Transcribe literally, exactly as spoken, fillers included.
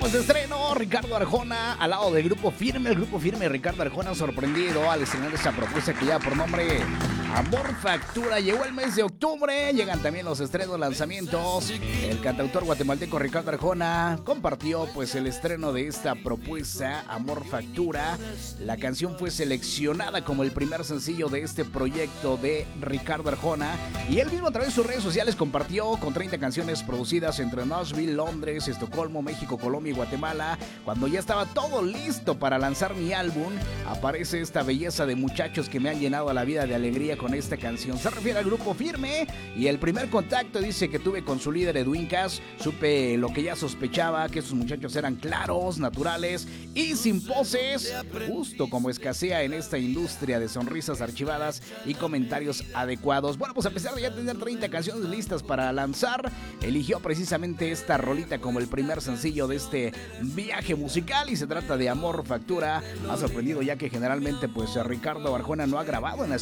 Estamos de estreno, Ricardo Arjona al lado del Grupo Firme. El Grupo Firme, Ricardo Arjona sorprendido al estrenar esta propuesta que lleva por nombre Amor Factura. Llegó el mes de octubre, llegan también los estrenos, lanzamientos. El cantautor guatemalteco Ricardo Arjona compartió pues el estreno de esta propuesta, Amor Factura. La canción fue seleccionada como el primer sencillo de este proyecto de Ricardo Arjona y él mismo a través de sus redes sociales compartió con treinta canciones producidas entre Nashville, Londres, Estocolmo, México, Colombia y Guatemala. Cuando ya estaba todo listo para lanzar mi álbum, aparece esta belleza de muchachos que me han llenado la vida de alegría con esta canción. Se refiere al Grupo Firme y el primer contacto dice que tuve con su líder Edwin Cass. Supe lo que ya sospechaba, que estos muchachos eran claros, naturales y sin poses, justo como escasea en esta industria de sonrisas archivadas y comentarios adecuados. Bueno, pues a pesar de ya tener treinta canciones listas para lanzar, eligió precisamente esta rolita como el primer sencillo de este viaje musical y se trata de Amor Factura. Ha sorprendido ya que generalmente pues Ricardo Arjona no ha grabado en la